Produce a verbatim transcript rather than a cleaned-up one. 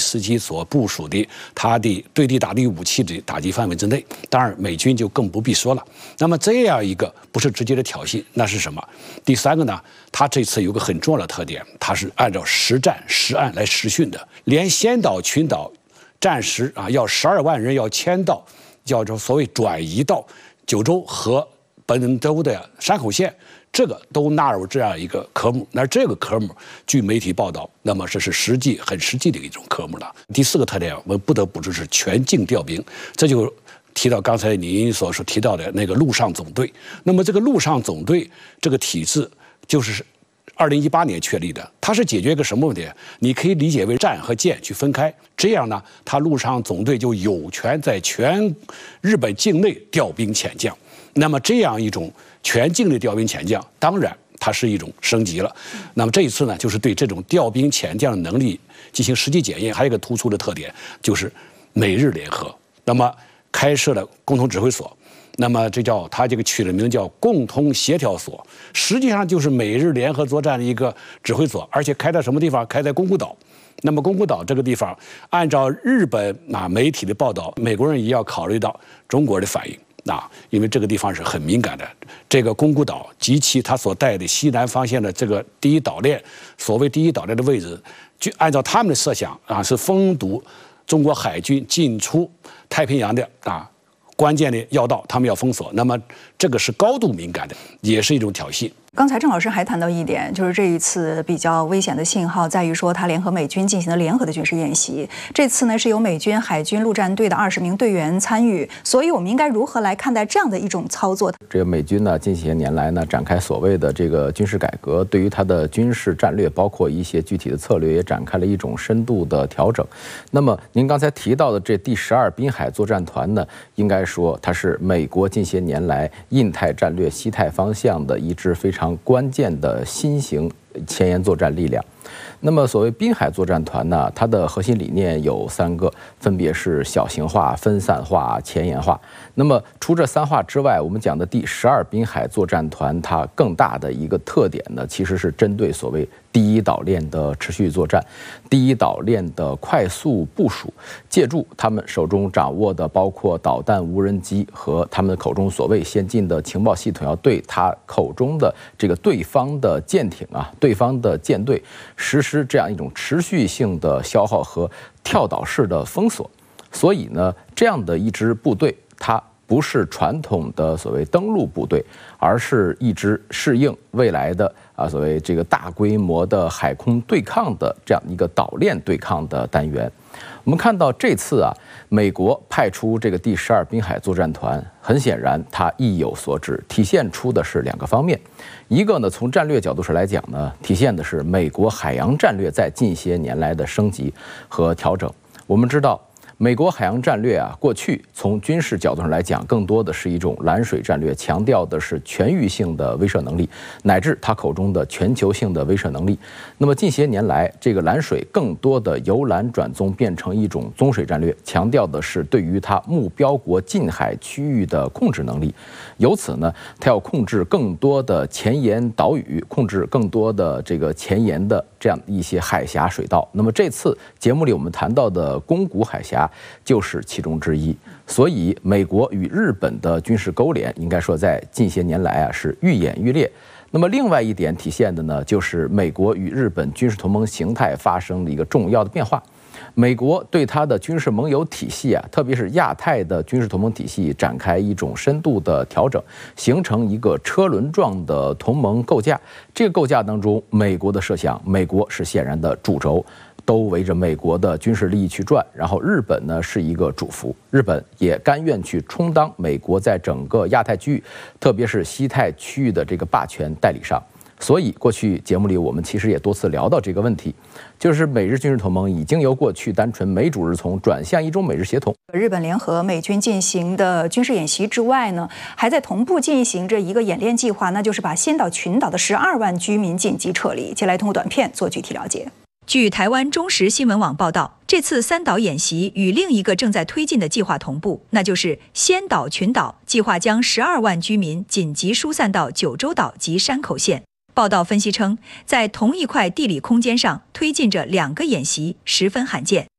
时期所部署的它的对地打击武器的打击范围之内。当然，美军就更不必说了。那么这样一个不是直接的挑衅，那是什么？第三个呢？它这次有个很重要的特点，它是按照实战实案来实训的，连仙岛群岛战时啊要十二万人要迁到，叫做所谓转移到九州和本州的山口县。这个都纳入这样一个科目，那这个科目据媒体报道，那么这是实际很实际的一种科目了。第四个特点，我们不得不说是全境调兵，这就提到刚才您所说提到的那个陆上总队。那么这个陆上总队这个体制就是二零一八年确立的，它是解决一个什么问题？你可以理解为战和建去分开，这样呢，它陆上总队就有权在全日本境内调兵遣将。那么这样一种全境的调兵遣将，当然它是一种升级了。那么这一次呢，就是对这种调兵遣将的能力进行实际检验。还有一个突出的特点，就是美日联合，那么开设了共同指挥所。那么这叫它这个取了名叫共同协调所，实际上就是美日联合作战的一个指挥所，而且开在什么地方？开在宫古岛。那么宫古岛这个地方，按照日本啊媒体的报道，美国人也要考虑到中国的反应。啊，因为这个地方是很敏感的，这个宫古岛及其它所带的西南方向的这个第一岛链，所谓第一岛链的位置，就按照他们的设想啊，是封堵中国海军进出太平洋的啊关键的要道，他们要封锁。那么这个是高度敏感的，也是一种挑衅。 刚才郑老师还谈到一点，就是这一次比较危险的信号在于说，他联合美军进行了联合的军事演习。这次呢是由美军海军陆战队的二十名队员参与，所以我们应该如何来看待这样的一种操作？ 这个美军呢近些年来呢展开所谓的这个军事改革，对于它的军事战略，包括一些具体的策略，也展开了一种深度的调整。那么您刚才提到的这第十二滨海作战团呢，应该说它是美国近些年来印太战略西太方向的一支非常关键的新型前沿作战力量。那么所谓滨海作战团呢，它的核心理念有三个，分别是小型化、分散化、前沿化。那么除这三化之外，我们讲的第十二滨海作战团，它更大的一个特点呢，其实是针对所谓第一岛链的持续作战，第一岛链的快速部署，借助他们手中掌握的包括导弹、无人机和他们口中所谓先进的情报系统，要对他口中的这个对方的舰艇啊、对方的舰队实施这样一种持续性的消耗和跳岛式的封锁。所以呢，这样的一支部队，它不是传统的所谓登陆部队，而是一支适应未来的啊所谓这个大规模的海空对抗的这样一个岛链对抗的单元。我们看到这次啊，美国派出这个第十二滨海作战团，很显然它意有所指，体现出的是两个方面。一个呢，从战略角度上来讲呢，体现的是美国海洋战略在近些年来的升级和调整。我们知道，美国海洋战略啊，过去从军事角度上来讲，更多的是一种蓝水战略，强调的是全域性的威慑能力，乃至他口中的全球性的威慑能力。那么近些年来，这个蓝水更多的由蓝转棕，变成一种棕水战略，强调的是对于它目标国近海区域的控制能力。由此呢，它要控制更多的前沿岛屿，控制更多的这个前沿的这样一些海峡水道。那么这次节目里我们谈到的宫古海峡就是其中之一。所以美国与日本的军事勾连，应该说在近些年来啊是愈演愈烈。那么另外一点体现的呢，就是美国与日本军事同盟形态发生了一个重要的变化。美国对它的军事盟友体系啊，特别是亚太的军事同盟体系展开一种深度的调整，形成一个车轮状的同盟构架。这个构架当中，美国的设想，美国是显然的主轴，都围着美国的军事利益去转，然后日本呢是一个主俘，日本也甘愿去充当美国在整个亚太区域，特别是西太区域的这个霸权代理商。所以过去节目里我们其实也多次聊到这个问题，就是美日军事同盟已经由过去单纯美主日从转向一种美日协同。 日本联合美军进行的军事演习之外呢，还在同步进行着一个演练计划，那就是把仙岛群岛的十二万居民紧急撤离。接下来通过短片做具体了解。 据台湾中时新闻网报道，这次三岛演习与另一个正在推进的计划同步，那就是仙岛群岛计划将十二万居民紧急疏散到九州岛及山口县。报道分析称，在同一块地理空间上推进着两个演习，十分罕见。